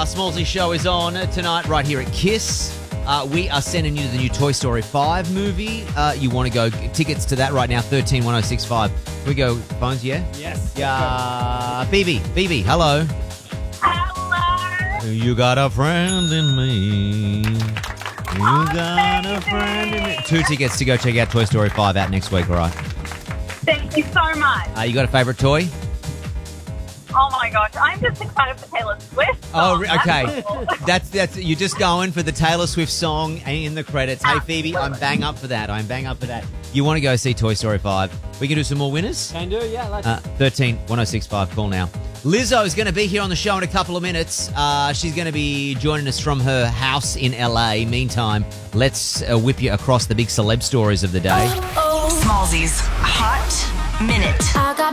Smallsy Show is on tonight right here at KISS. We are sending you the new Toy Story 5 movie. You want to go tickets to that right now, 131065. Can we go phones, yeah? Yes. Yeah. BB, hello. Hello. You got a friend in me. You got a friend in me. 2 tickets to go check out Toy Story 5 out next week, all right? Thank you so much. You got a favourite toy? Oh my gosh, I'm just excited for Taylor Swift. Oh, song. okay. That's all. That's you're just going for the Taylor Swift song in the credits. Hey, Phoebe, I'm bang up for that. You want to go see Toy Story 5? We can do some more winners? Can do, yeah. Let's 131065. Call now. Lizzo is going to be here on the show in a couple of minutes. She's going to be joining us from her house in LA. Meantime, let's whip you across the big celeb stories of the day. Smallzy's Hot Minute.